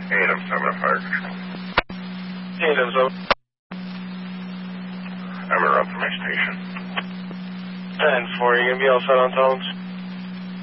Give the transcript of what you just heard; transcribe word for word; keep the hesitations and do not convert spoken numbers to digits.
eight oh seven Park. eight oh seven. I'm around for my station. ten four, you going to be all set on tones?